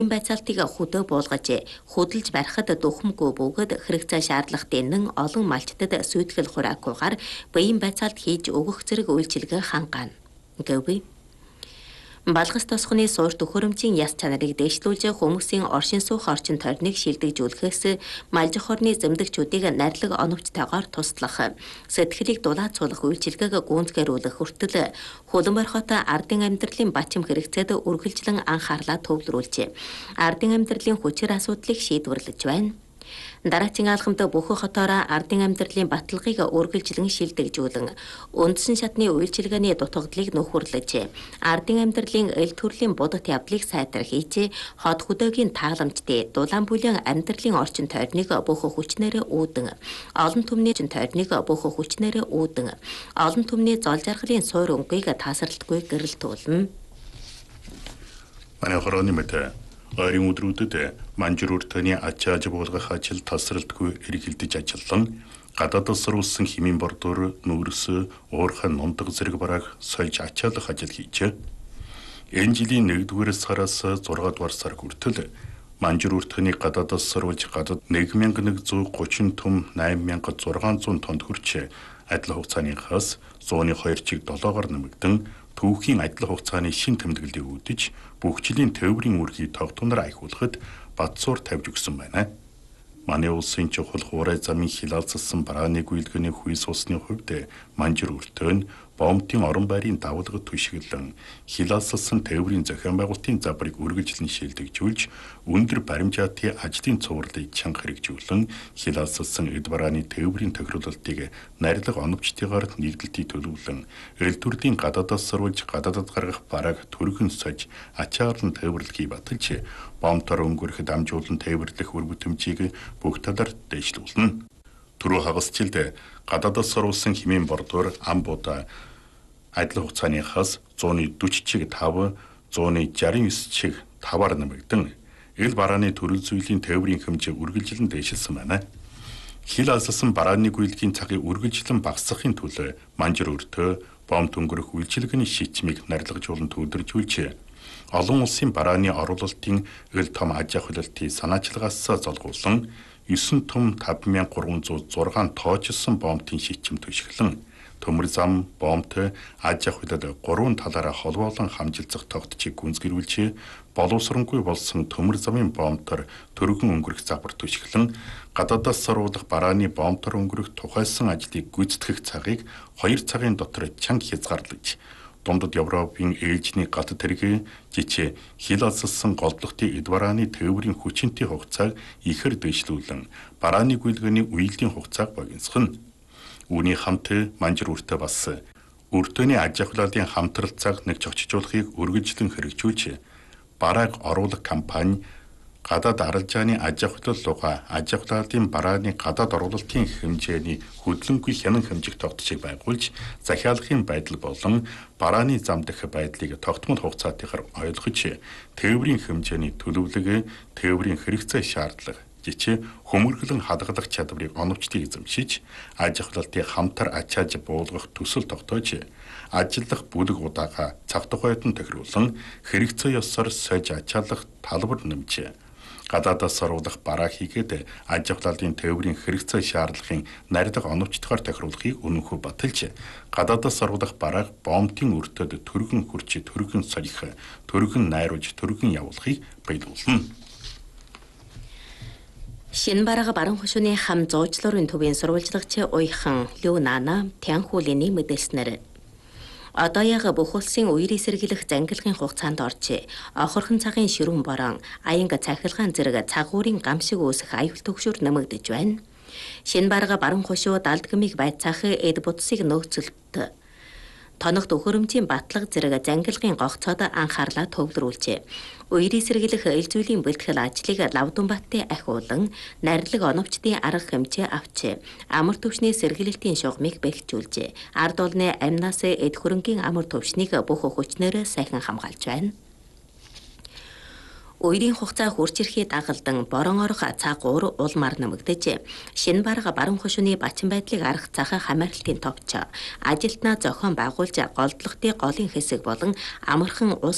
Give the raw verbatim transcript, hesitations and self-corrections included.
Байцаалтыг хөдөө буулгаж хөдөлж барихад дөхөмгүй бөгөөд хэрэгцээ шаардлагатай нэн олон малчтад сүйтгэл хураакуугаар биеийн байцаалт хийж өгөх зэрэг үйлчилгээ хангаана. Гэвь Балгас тосхны суур төхөөрөмжийн яс чанарыг дээшлүүлж хүмүүсийн оршин суух орчин тойрныг шилдэгжүүлэхээс малжих орны зэмдэгчүүдийг найрлаг оновчтойгоор туслах, сэтгэлийг дулаацуулах үйлчилгээг гүйцэтгүүлэх хүртэл хөлөн борхот ардын амьдралын бачим хэрэгцээд үргэлжлэн анхаарлаа төвлөрүүлж, ардын амьдралын хүчээр асуудлыг шийдвэрлэж байна. Дараачийн алхамд бүх хотоороо ардын амьдралын баталгааг үргэлжлэн шилдэгжүүлэн, үндсэн шатны үйлчилгээний дутагдлыг нөхөрлөж, ардын амьдралын эл төрлийн будат явдлыг сайтар хийж, хот хөдөөгийн тааламжтай дулаан бүлээн амьдралын орчин тойрныг бүх хүчнээрээ үүдэн, олон түмний орчин тойрныг бүх хүчнээрээ үүдэн, олон түмний зол жаргалын суур өнгөийг тасралтгүй гэрэлтүүлнэ. Манай хорооны мэт ойрын өдрүүдэд манжууртаны ачааж буулгах ажил тасралтгүй эргэлдэж ажиллан гадаадас руусан химийн бордоор нүүрс уурхай нундаг зэрэг барааг сольж ачаалах ажил хийжээ. Энэ жилийн нэгдүгээр сараас зургаадугаар сар хүртэл манжууртаны гадаадас рууж гадаад нэг мянга нэгдүгээр гучин том найман мянга зургаан зуун тонд хүрч адил хугацааныхаас зууны хоёр чиг долоогоор нэмэгдэн түүхийн адил хугацааны шин тэмдэглэлийг үүдэж бүх жилийн тээврийн үргийг тогтунаар айхуулахад бадсуур тавьж өгсөн байна. Манай улсын чухал хуурай замын хилалцсан барааны гүйлгэний хүйс усны хувьд манжир өртөө нь бомтын орон байрын давалгад түшиглэн хилалцсан тээврийн зохион байгуулалтын забрыг үргэлжлэн шилдэгжүүлж өндөр баримжаатын ажлын цувралыг чанга хэрэгжүүлэн хилалцсан эд барааны тээврийн тохиролтыг нарилга оновчтойгоор нэгдэлтийг төлөвлөн эл төрлийн гадаадаас сөрүүлж гадаадад гаргах барааг түргэн сож ачаарлан тээвэрлэхийг баталж бомтоор өнгөрөх дамжуулан тээвэрлэх үр бүтэмжийг бүх талаар дэвшлүүлнэ. Түрүү хагасчилд гадаадаас сөрүүлсэн химийн бордоор амбуудаа адил хугацааныхаас зууны дөрвөн чиг тав, зууны шестдесет и девять чиг таваар нэмэгдэн эл барааны төрөл зүйлийн тээврийн хэмжээ үргэлжлэн дээшилсэн байна. Хил алссан барааны гүйлгийн цагийг үргэлжлэн багасгахын тулд манжир өртөө бомт өнгөрөх үйлчилгээний шийдвэрийг нарилгажуулан төвлөржүүлж олон улсын барааны оруулалтын эл том аж ахуйлалтын санаачлагаас золгуулсан девять том тавь мянга гурван зуун зургаан тоочсон бомтын шичим төшөглөн төмөр зам бомт аж ахуйлал гурван талаараа холбоолон хамжилцах тогтчийг гүнзгийрүүлж боловсронгүй болсон төмөр замын бомтоор төргөн өнгөрөх забар төшөглөн гадаадаас саруулах барааны бомтоор өнгөрөх тухайсан ажлыг гүйцэтгэх цагийг хоёр цагийн дотор чанга хязгаарлаж дундад Европын ээлжний гат тэрэг жичээ хил алссан голдлогтын эд барааны тээврийн хүчинтэй хугацааг ихэр дэвшлүүлэн барааны гүйлгэний үеийн хугацааг богиносгоно. Үүний хамт манжир үртэ бас өртөөний аж ахуйлалын хамтрал цаг нэг чогчжуулахыг үргэлжлэн хэрэгжүүлж барааг оруулах кампани гадаад арилжааны аж ахуйлал луга аж ахуйлалын барааны гадаад оруулалтын хэмжээний хөдөлгөөнгүй хянан хэмжих тогтцыг байгуулж захиалгын байдал болон барааны зам дэх байдлыг тогтмол хугацаатайгаар ойлгож тээврийн хэмжээний төлөвлөгөө тээврийн хэрэгцээ шаардлага жичээ хөмөргөлөн хадгалах чадварыг оновчтыг эзэмшиж аж ахуйлалтын хамтар ачааж буулгах төсөл тогтоож ажиллах бүлэг удаага цаг тухайд нь тохируулан хэрэгцээ ёсоор сойж ачаалах талбар нэмж гадаадаас оруулах бараа хийгээд аж ахуйлалын тээврийн хэрэгцээ шаардлагын нарилга оновчтойгоор тохируулахыг үнэнхүү баталж гадаадаас оруулах барааг бомтын өртөд төргөн хүрч төргөн сольих төргөн найруулж төргөн явуулахыг биелүүлнэ. Шинэ бараг баран хошууны хам зуучлалын төвийн сурвалжлагч уйхан Люнана Тянхуулины мэдээлснээр одоо яг бүх улсын үер эсэргийлэх зангилгын хугацаанд орж охорхон цагын ширүүн борон аянга цахилгаан зэрэг цагуурын гам шиг үүсэх аюул төгшөр нэмэгдэж байна. Шинэ бараг баран хошуу далдгамыг байцаах эд будсыг нөөцөлт тоног төхөөрөмжийн батлага зэрэг зангилгын гогцоод анхаарлаа төвлөрүүлжээ. Үер эсэргийлэх эл зүйлийн бэлтгэл ажлыг Лавдунбаттай ахиулан нарилга оновчтын арга хэмжээ авч амар төвшний сэргийлэлтийн шугамыг бэхжүүлжээ. Ард олны амнаас эд хөрөнгийн амар төвшнийг бүх хүчнээр сайхан хамгаалж байна. Үерийн хугацаа хурц ирэхээ дагалдан борон орох цагуур улмаар нэмэгдэж шинэ барга баран хошууны бачин байдлыг арах цахаа хамааралтын товч ажилтнаа зохион байгуулж голдлогтын голын хэсэг болон амархан ус